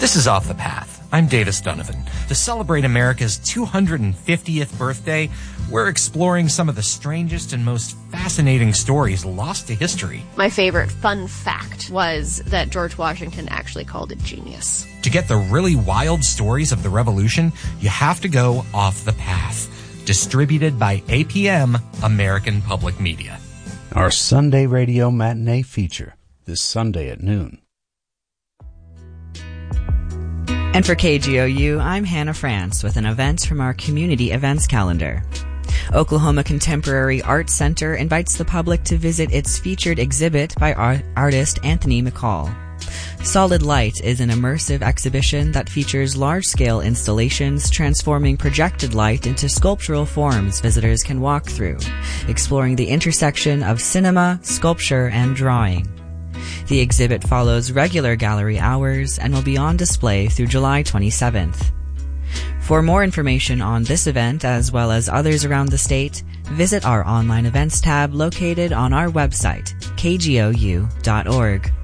This is Off the Path. I'm Davis Donovan. To celebrate America's 250th birthday, we're exploring some of the strangest and most fascinating stories lost to history. My favorite fun fact was that George Washington actually called it genius. To get the really wild stories of the Revolution, you have to go Off the Path. Distributed by APM, American Public Media. Our Sunday radio matinee feature, this Sunday at noon. And for KGOU, I'm Hannah France with an event from our community events calendar. Oklahoma Contemporary Art Center invites the public to visit its featured exhibit by artist Anthony McCall. Solid Light is an immersive exhibition that features large-scale installations transforming projected light into sculptural forms visitors can walk through, exploring the intersection of cinema, sculpture, and drawing. The exhibit follows regular gallery hours and will be on display through July 27th. For more information on this event as well as others around the state, visit our online events tab located on our website, kgou.org.